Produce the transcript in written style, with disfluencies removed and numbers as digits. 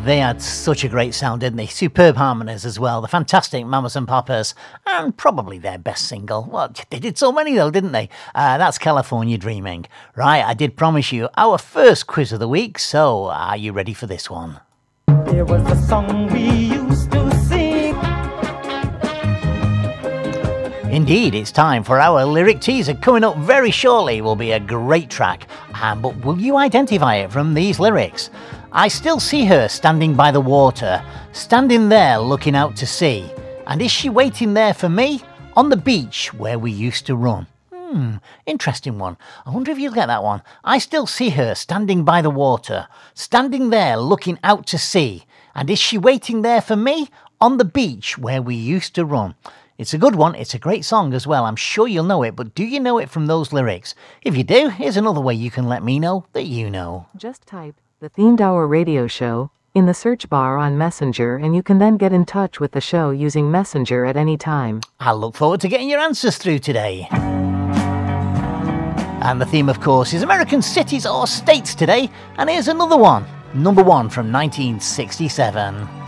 They had such a great sound, didn't they? Superb harmonies as well. The fantastic Mamas and Papas, and probably their best single. Well, they did so many though, didn't they? That's California Dreaming. Right, I did promise you our first quiz of the week, so are you ready for this one? There was a song we used to sing. Indeed, it's time for our lyric teaser. Coming up very shortly will be a great track. But will you identify it from these lyrics? I still see her standing by the water, standing there looking out to sea. And is she waiting there for me on the beach where we used to run? Interesting one. I wonder if you'll get that one. I still see her standing by the water, standing there looking out to sea. And is she waiting there for me on the beach where we used to run? It's a good one. It's a great song as well. I'm sure you'll know it, but do you know it from those lyrics? If you do, here's another way you can let me know that you know. Just type The Themed Hour Radio Show in the search bar on Messenger, and you can then get in touch with the show using Messenger at any time. I'll look forward to getting your answers through today. And the theme, of course, is American cities or states today. And here's another one. Number 1 from 1967.